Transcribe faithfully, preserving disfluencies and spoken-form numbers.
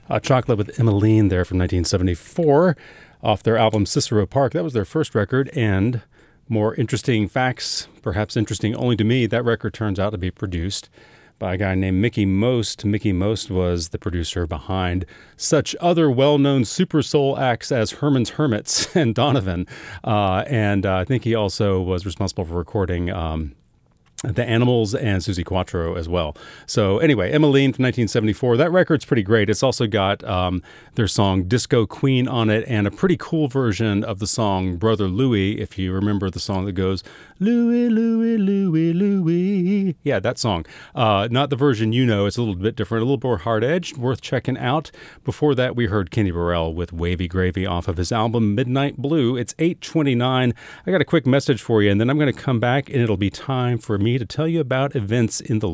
Hot Chocolate with Emmeline there from nineteen seventy-four off their album Cicero Park. That was their first record, and more interesting facts, perhaps interesting only to me, that record turns out to be produced by a guy named Mickey Most. Mickey Most was the producer behind such other well-known super soul acts as Herman's Hermits and Donovan. Uh, and uh, I think he also was responsible for recording um, The Animals and Suzi Quatro as well. So anyway, Emmeline from nineteen seventy-four. That record's pretty great. It's also got um, their song Disco Queen on it and a pretty cool version of the song Brother Louie, if you remember the song that goes, Louie, Louie, Louie, Louie. Yeah, that song. Uh, not the version you know. It's a little bit different, a little more hard-edged, worth checking out. Before that, we heard Kenny Burrell with Wavy Gravy off of his album Midnight Blue. It's eight twenty-nine. I got a quick message for you, and then I'm going to come back, and it'll be time for me to tell you about events in the